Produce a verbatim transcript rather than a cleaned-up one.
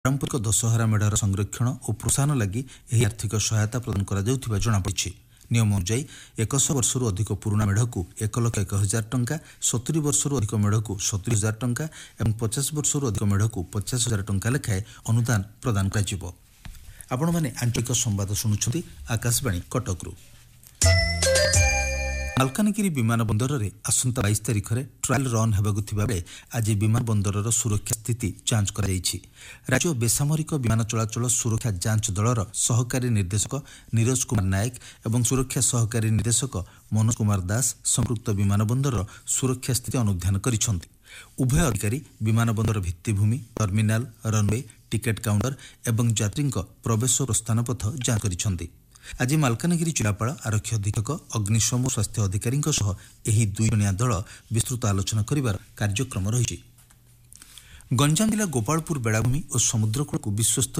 पारंपरिक दशहरा मेढ़र संरक्षण और प्रोत्साहन लगी यह आर्थिक सहायता प्रदान करा जाउथिबा जଣାपड़ी। नियम अनुଯାयी एकश वर्ष अधिक पुराणा मेढ़ को एक लक्ष एक हजार टंका, सतुरी वर्ष अधिक मेढ़ को सतुरी हजार टंका और पचास वर्ष अधिक मेढ़ को पचास हजार टंका लेखाएं अनुदान प्रदान करा। आपण माने आंचलिक संवाद शुणुछंती आकाशवाणी कटकरू। मालकानगिरी विमान बंदर में आसंता बाईस तारिख में ट्रायल रन होगाकु थिबा बेले आज विमान बंदरर सुरक्षा स्थिति जांच कर राज्य बेसामरिक विमान चलाचल सुरक्षा जांच दलर सहकारी निर्देशक नीरज कुमार नायक और सुरक्षा सहकारी निर्देशक मनोज कुमार दास संपृक्त विमान बंदर सुरक्षा स्थिति अनुधान करिसेंति। उभय अधिकारी विमान बंदर भित्तिभूमि, टर्मिनाल, रनवे, टिकेट काउंटर एवं यात्री प्रवेश प्रस्थान पथ जांच करिसेंति। आज मालकानगिरी जिलापाल आरक्षी अधीक्षक अग्निशम स्वास्थ्य अधिकारी यही दुई जणिया दल विस्तृत आलोचना करिवार कार्यक्रम रही। गंजाम जिला गोपालपुर बेलाभूमि और समुद्रकूल को विश्वस्त